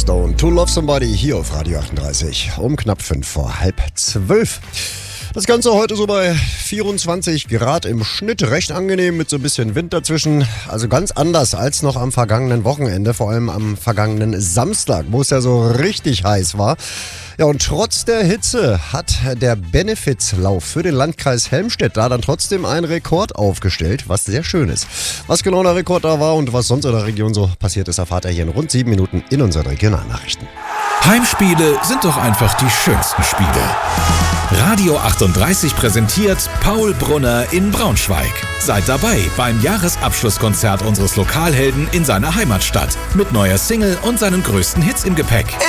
Stone, To Love Somebody hier auf Radio 38 um knapp 11:55. Das Ganze heute so bei 24 Grad im Schnitt, recht angenehm mit so ein bisschen Wind dazwischen. Also ganz anders als noch am vergangenen Wochenende, vor allem am vergangenen Samstag, wo es ja so richtig heiß war. Ja, und trotz der Hitze hat der Benefizlauf für den Landkreis Helmstedt da dann trotzdem einen Rekord aufgestellt, was sehr schön ist. Was genau der Rekord da war und was sonst in der Region so passiert ist, erfahrt ihr hier in rund 7 Minuten in unseren Regionalnachrichten. Heimspiele sind doch einfach die schönsten Spiele. Radio 38 präsentiert Paul Brunner in Braunschweig. Seid dabei beim Jahresabschlusskonzert unseres Lokalhelden in seiner Heimatstadt mit neuer Single und seinen größten Hits im Gepäck.